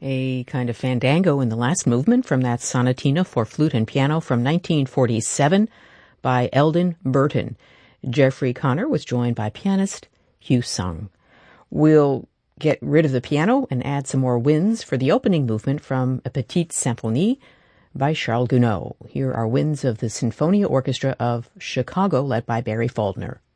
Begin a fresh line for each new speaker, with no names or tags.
a kind of fandango in the last movement from that sonatina for flute and piano from 1947 by Eldon Burton. Jeffrey Connor was joined by pianist Hugh Sung. We'll get rid of the piano and add some more winds for the opening movement from A Petite Symphonie by Charles Gounod. Here are winds of the Sinfonia Orchestra of Chicago, led by Barry Faulkner.